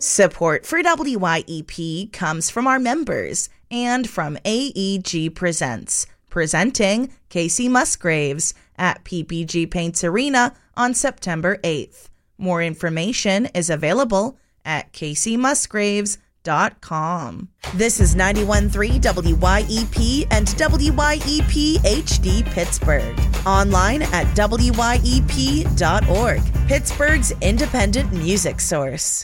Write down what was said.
Support for WYEP comes from our members and from AEG Presents, presenting Casey Musgraves at PPG Paints Arena on September 8th. More information is available at caseymusgraves.com. This is 91.3 WYEP and WYEP HD Pittsburgh. Online at WYEP.org, Pittsburgh's independent music source.